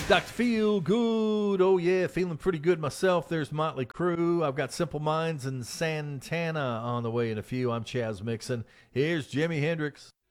Dr. Feel Good. Oh, yeah, feeling pretty good myself. There's Motley Crue. I've got Simple Minds and Santana on the way in a few. I'm Chaz Mixon. Here's Jimi Hendrix.